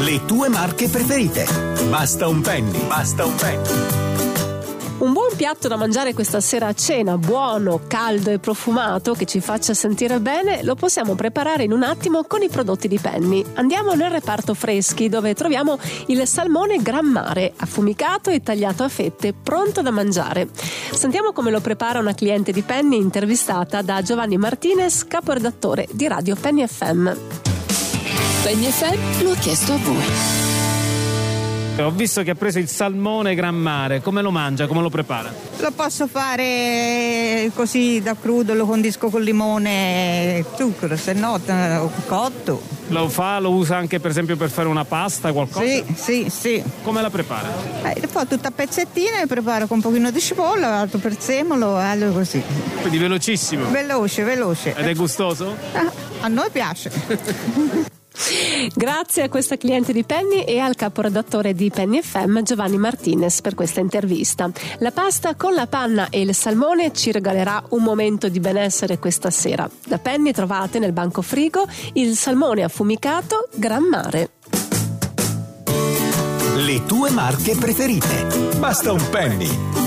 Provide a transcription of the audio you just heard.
Le tue marche preferite. Basta un penny. Basta un penny. Un buon piatto da mangiare questa sera a cena, buono, caldo e profumato, che ci faccia sentire bene, lo possiamo preparare in un attimo con i prodotti di Penny. Andiamo nel reparto freschi, dove troviamo il salmone Gran Mare, affumicato e tagliato a fette, pronto da mangiare. Sentiamo come lo prepara una cliente di Penny intervistata da Giovanni Martinez, caporedattore di Radio Penny FM. Penny FM lo ha chiesto a voi. Ho visto che ha preso il salmone Gran Mare. Come lo mangia? Come lo prepara? Lo posso fare così da crudo, lo condisco con limone e zucchero, se no cotto. Lo usa anche per esempio per fare una pasta, qualcosa? Sì. Come la prepara? Poi tutta a pezzettine, preparo con un pochino di cipolla, altro prezzemolo, aglio così. Quindi velocissimo? Veloce. Ed è gustoso? A noi piace. Grazie a questa cliente di Penny e al caporedattore di Penny FM Giovanni Martinez per questa intervista. La pasta con la panna e il salmone ci regalerà un momento di benessere questa sera. Da Penny trovate nel banco frigo il salmone affumicato Gran Mare. Le tue marche preferite. Basta un penny.